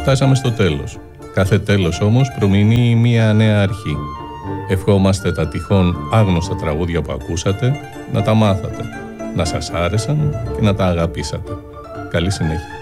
φτάσαμε στο τέλος. Κάθε τέλος όμως προμηνύει μία νέα αρχή. Ευχόμαστε τα τυχόν άγνωστα τραγούδια που ακούσατε να τα μάθατε, να σας άρεσαν και να τα αγαπήσατε. Καλή συνέχεια.